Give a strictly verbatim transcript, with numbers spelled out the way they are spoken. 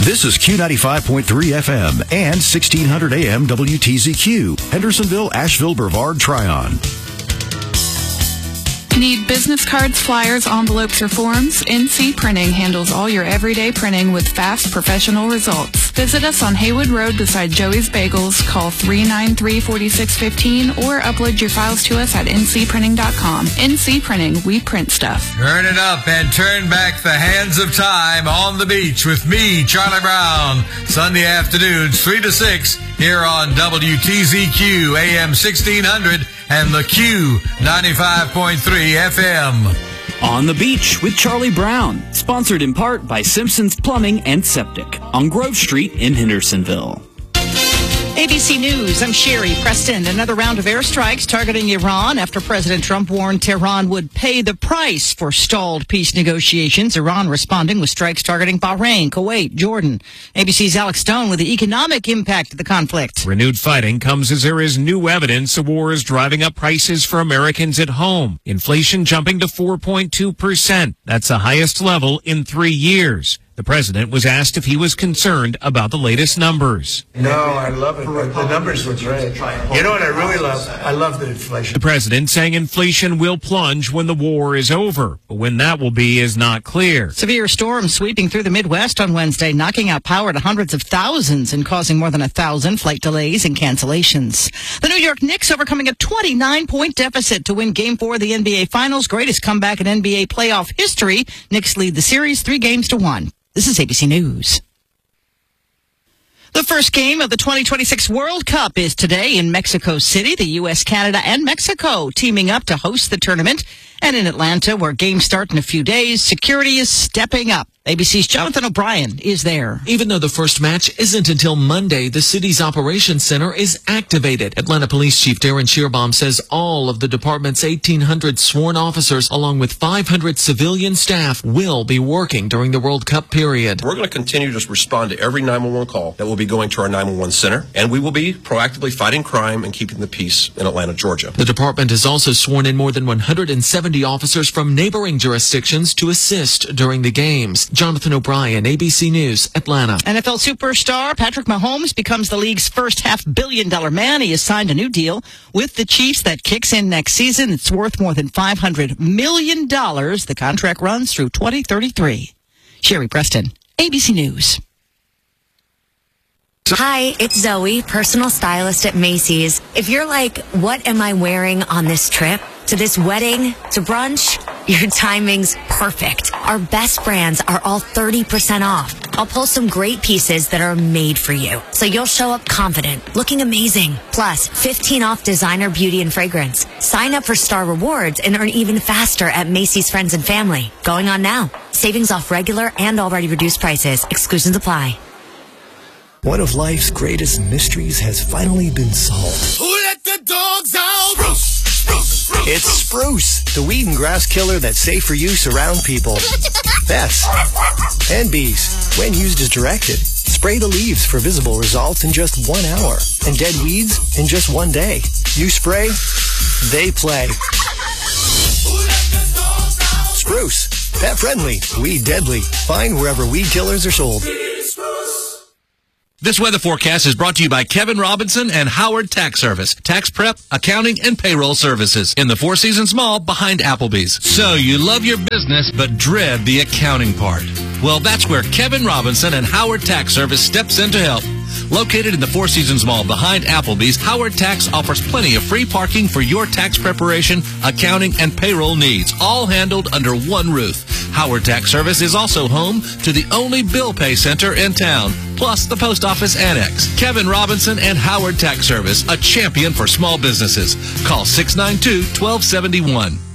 This is Q ninety-five point three F M and sixteen hundred A M W T Z Q, Hendersonville, Asheville, Brevard, Tryon. Need business cards, flyers, envelopes, or forms? N C Printing handles all your everyday printing with fast, professional results. Visit us on Haywood Road beside Joey's Bagels. Call three nine three, four six one five or upload your files to us at n c printing dot com. N C Printing, we print stuff. Turn it up and turn back the hands of time on the beach with me, Charlie Brown. Sunday afternoons, three to six, here on W T Z Q, A M sixteen hundred and the Q ninety-five point three F M. On the Beach with Charlie Brown, sponsored in part by Simpson's Plumbing and Septic on Grove Street in Hendersonville. A B C News, I'm Sherry Preston. Another round of airstrikes targeting Iran after President Trump warned Tehran would pay the price for stalled peace negotiations. Iran responding with strikes targeting Bahrain, Kuwait, Jordan. A B C's Alex Stone with the economic impact of the conflict. Renewed fighting comes as there is new evidence the war is driving up prices for Americans at home. Inflation jumping to four point two percent. That's the highest level in three years. The president was asked if he was concerned about the latest numbers. No, I love it. The numbers were great. You know what I really love? I love the inflation. The president saying inflation will plunge when the war is over, but when that will be is not clear. Severe storms sweeping through the Midwest on Wednesday, knocking out power to hundreds of thousands and causing more than a thousand flight delays and cancellations. The New York Knicks overcoming a twenty-nine point deficit to win Game four of the N B A Finals. Greatest comeback in N B A playoff history. Knicks lead the series three games to one. This is A B C News. The first game of the twenty twenty-six World Cup is today in Mexico City. The U S, Canada, and Mexico teaming up to host the tournament. And in Atlanta, where games start in a few days, security is stepping up. A B C's Jonathan O'Brien is there. Even though the first match isn't until Monday, the city's operations center is activated. Atlanta Police Chief Darren Shearbaum says all of the department's eighteen hundred sworn officers, along with five hundred civilian staff, will be working during the World Cup period. We're going to continue to respond to every nine one one call that will be going to our nine one one center, and we will be proactively fighting crime and keeping the peace in Atlanta, Georgia. The department has also sworn in more than one hundred seventy officers from neighboring jurisdictions to assist during the games. Jonathan O'Brien, A B C News, Atlanta. N F L superstar Patrick Mahomes becomes the league's first half-billion dollar man. He has signed a new deal with the Chiefs that kicks in next season. It's worth more than five hundred million dollars. The contract runs through twenty thirty-three. Sherry Preston, A B C News. Hi, it's Zoe, personal stylist at Macy's. If you're like, what am I wearing on this trip? To this wedding? To brunch? Your timing's perfect. Our best brands are all thirty percent off. I'll pull some great pieces that are made for you, so you'll show up confident, looking amazing. Plus, fifteen off designer beauty and fragrance. Sign up for Star Rewards and earn even faster at Macy's Friends and Family. Going on now. Savings off regular and already reduced prices. Exclusions apply. One of life's greatest mysteries has finally been solved. Who let the dogs out? Spruce, spruce, spruce, it's Spruce, the weed and grass killer that's safe for use around people, pets, and bees. When used as directed, spray the leaves for visible results in just one hour, and dead weeds in just one day. You spray, they play. Spruce, pet friendly, weed deadly. Find wherever weed killers are sold. This weather forecast is brought to you by Kevin Robinson and Howard Tax Service. Tax prep, accounting, and payroll services in the Four Seasons Mall behind Applebee's. So you love your business but dread the accounting part. Well, that's where Kevin Robinson and Howard Tax Service steps in to help. Located in the Four Seasons Mall behind Applebee's, Howard Tax offers plenty of free parking for your tax preparation, accounting, and payroll needs, all handled under one roof. Howard Tax Service is also home to the only bill pay center in town, plus the post office annex. Kevin Robinson and Howard Tax Service, a champion for small businesses. Call six nine two, one two seven one.